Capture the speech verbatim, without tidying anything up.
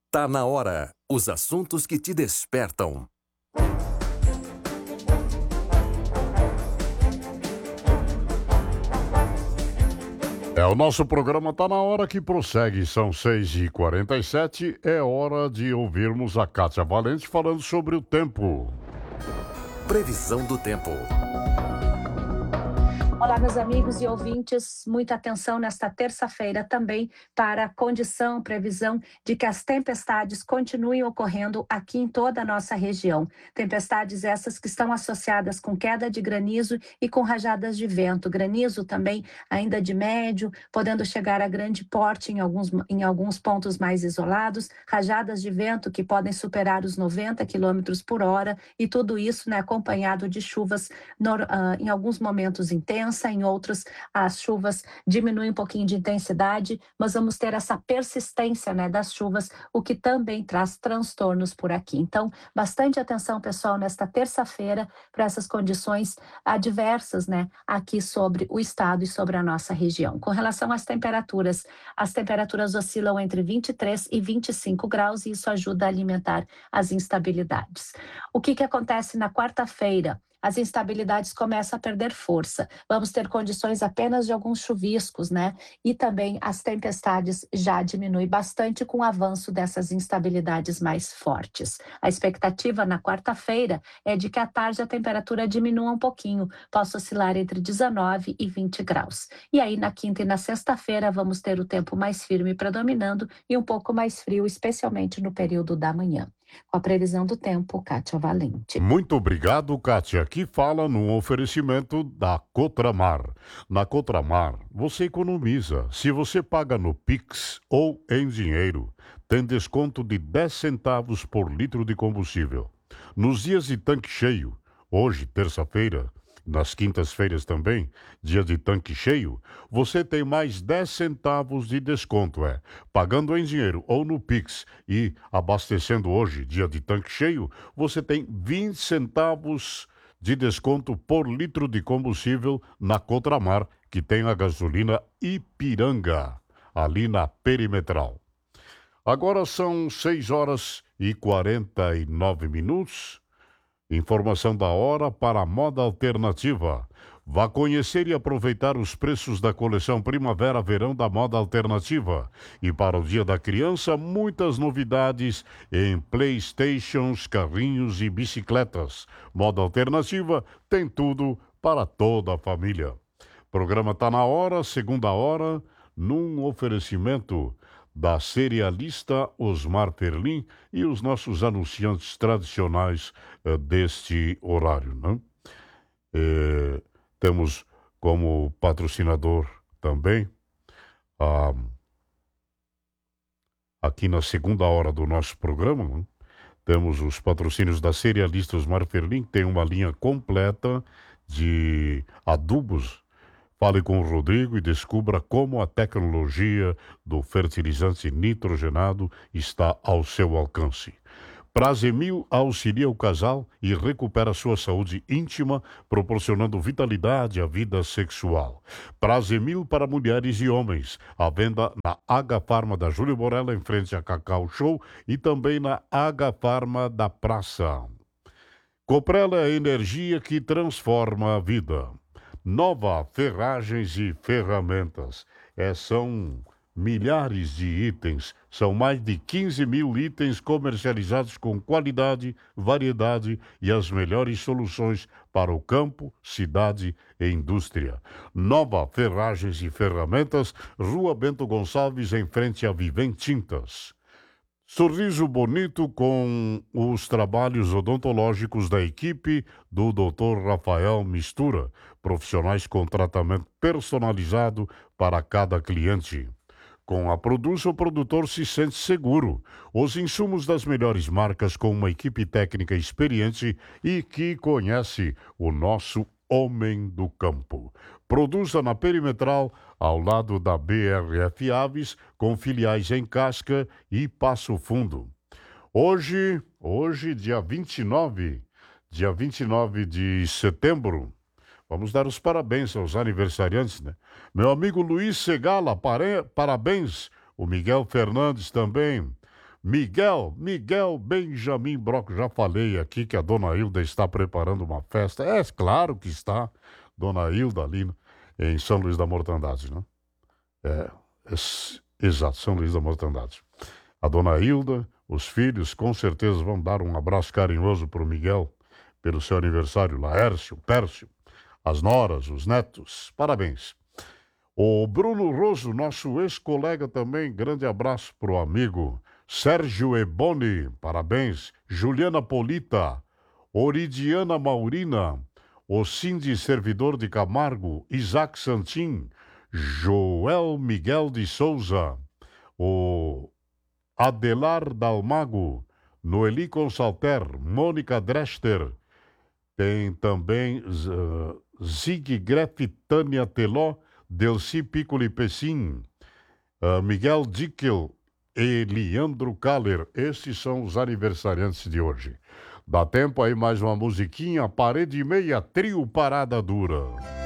Tá na hora. Os assuntos que te despertam. É, o nosso programa tá na hora que prossegue, são seis e quarenta e sete, é hora de ouvirmos a Kátia Valente falando sobre o tempo. Previsão do tempo. Olá, meus amigos e ouvintes, muita atenção nesta terça-feira também para a condição, previsão de que as tempestades continuem ocorrendo aqui em toda a nossa região. Tempestades essas que estão associadas com queda de granizo e com rajadas de vento. Granizo também ainda de médio, podendo chegar a grande porte em alguns, em alguns pontos mais isolados, rajadas de vento que podem superar os noventa quilômetros por hora e tudo isso, né, acompanhado de chuvas no, uh, em alguns momentos intensas. Em outros, as chuvas diminuem um pouquinho de intensidade, mas vamos ter essa persistência, né, das chuvas, o que também traz transtornos por aqui. Então, bastante atenção, pessoal, nesta terça-feira para essas condições adversas, né, aqui sobre o estado e sobre a nossa região. Com relação às temperaturas, as temperaturas oscilam entre vinte e três e vinte e cinco graus e isso ajuda a alimentar as instabilidades. O que que acontece na quarta-feira? As instabilidades começam a perder força. Vamos ter condições apenas de alguns chuviscos, né? E também as tempestades já diminuem bastante com o avanço dessas instabilidades mais fortes. A expectativa na quarta-feira é de que à tarde a temperatura diminua um pouquinho, possa oscilar entre dezenove e vinte graus. E aí na quinta e na sexta-feira vamos ter o tempo mais firme predominando e um pouco mais frio, especialmente no período da manhã. Com a previsão do tempo, Kátia Valente. Muito obrigado, Kátia. Aqui fala no oferecimento da Cotramar. Na Cotramar, você economiza. Se você paga no Pix ou em dinheiro, tem desconto de dez centavos por litro de combustível. Nos dias de tanque cheio, hoje, terça-feira, nas quintas-feiras também, dia de tanque cheio, você tem mais dez centavos de desconto, é. Pagando em dinheiro ou no Pix e abastecendo hoje, dia de tanque cheio, você tem vinte centavos de desconto por litro de combustível na Cotramar, que tem a gasolina Ipiranga, ali na Perimetral. Agora são seis horas e quarenta e nove minutos. Informação da hora para a Moda Alternativa. Vá conhecer e aproveitar os preços da coleção Primavera-Verão da Moda Alternativa. E para o Dia da Criança, muitas novidades em Playstations, carrinhos e bicicletas. Moda Alternativa tem tudo para toda a família. O programa está na hora, segunda hora, num oferecimento da cerealista Osmar Perlim e os nossos anunciantes tradicionais uh, deste horário. Né? E, temos como patrocinador também, uh, aqui na segunda hora do nosso programa, né? Temos os patrocínios da cerealista Osmar Perlim, que tem uma linha completa de adubos. Fale com o Rodrigo e descubra como a tecnologia do fertilizante nitrogenado está ao seu alcance. Prazemil auxilia o casal e recupera sua saúde íntima, proporcionando vitalidade à vida sexual. Prazemil para mulheres e homens. À venda na H Farma da Júlio Borella, em frente a Cacau Show, e também na H Farma da Praça. Coprela é a energia que transforma a vida. Nova Ferragens e Ferramentas. É, são milhares de itens. São mais de quinze mil itens comercializados com qualidade, variedade e as melhores soluções para o campo, cidade e indústria. Nova Ferragens e Ferramentas, Rua Bento Gonçalves, em frente a Vivem Tintas. Sorriso bonito com os trabalhos odontológicos da equipe do doutor Rafael Mistura, profissionais com tratamento personalizado para cada cliente. Com a Produça, o produtor se sente seguro. Os insumos das melhores marcas com uma equipe técnica experiente e que conhece o nosso homem do campo. Produza na Perimetral, ao lado da B R F Aves, com filiais em Casca e Passo Fundo. Hoje, hoje, dia vinte e nove, dia vinte e nove de setembro, vamos dar os parabéns aos aniversariantes, né? Meu amigo Luiz Segala, pare... parabéns. O Miguel Fernandes também. Miguel, Miguel Benjamin Broco, já falei aqui que a Dona Hilda está preparando uma festa. É claro que está, Dona Hilda ali em São Luís da Mortandade, né? É, é, exato, São Luís da Mortandade. A Dona Hilda, os filhos, com certeza vão dar um abraço carinhoso para o Miguel pelo seu aniversário, Laércio, Pércio, as noras, os netos, parabéns. O Bruno Roso, nosso ex-colega também, grande abraço para o amigo Sérgio Eboni, parabéns. Juliana Polita, Oridiana Maurina, o Cindy Servidor de Camargo, Isaac Santim, Joel Miguel de Souza, o Adelar Dalmago, Noeli Consalter, Mônica Drester, tem também uh, Zig Gref, Tânia Teló, Delci Piccoli Pessim, uh, Miguel Dickel e Leandro Kaller. Esses são os aniversariantes de hoje. Dá tempo aí mais uma musiquinha, Parede e Meia, Trio Parada Dura.